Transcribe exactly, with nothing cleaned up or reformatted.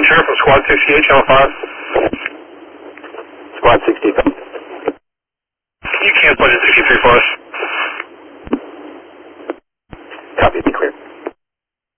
Sheriff from Squad sixty-eight, Channel five. Squad sixty-eight. You can't budget sixty-three for us.